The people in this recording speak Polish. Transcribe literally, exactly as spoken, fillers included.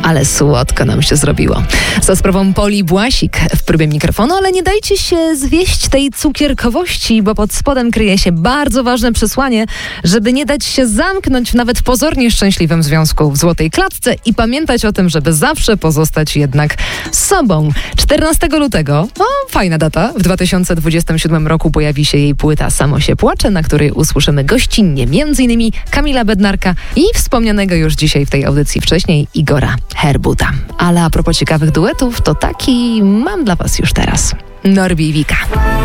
Ale słodko nam się zrobiło. Za sprawą Poli Błasik w próbie mikrofonu, ale nie dajcie się zwieść tej cukierkowości, bo pod spodem kryje się bardzo ważne przesłanie, żeby nie dać się zamknąć w nawet pozornie szczęśliwym związku w złotej klatce i pamiętać o tym, żeby zawsze pozostać jednak sobą. czternastego lutego, o fajna data, w dwa tysiące dwudziestym siódmym roku pojawi się jej płyta Samo się płacze, na której usłyszymy gościnnie między innymi Kamila Bednarka i wspomnianego już dzisiaj w tej audycji wcześniej Igora Herbuta. Ale a propos ciekawych duetów, to taki mam dla was już teraz. Norbi i Wika.